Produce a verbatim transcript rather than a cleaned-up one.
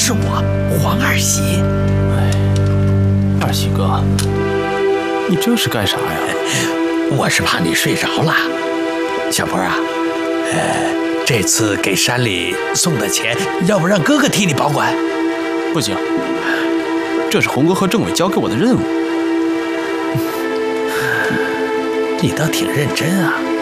是我黄二喜。 哎，二喜哥，你这是干啥呀？ 我是怕你睡着了。小波啊，呃，这次给山里送的钱，要不让哥哥替你保管？ 不行，这是红哥和政委交给我的任务。 你倒挺认真啊。